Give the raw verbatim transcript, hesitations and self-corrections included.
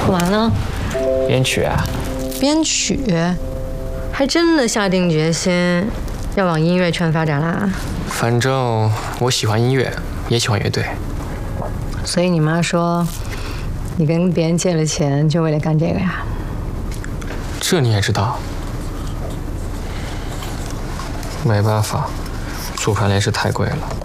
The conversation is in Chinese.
干嘛呢？ 编曲啊。 编曲，还真的下定决心要往音乐圈发展啦？ 反正我喜欢音乐，也喜欢乐队。 所以你妈说，你跟别人借了钱，就为了干这个呀？ 这你也知道？没办法，租盘练室太贵了。